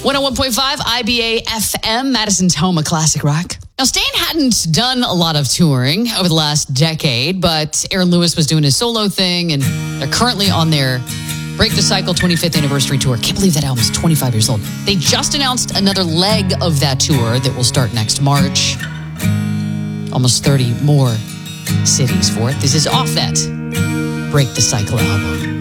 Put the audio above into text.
101.5 IBA FM, Madison's home of classic rock. Now, Staind hadn't done a lot of touring over the last decade, but Aaron Lewis was doing his solo thing, and they're currently on their Break the Cycle 25th anniversary tour. Can't believe that album is 25 years old. They just announced another leg of that tour that will start next March. Almost 30 more cities for it. This is off that Break the Cycle album.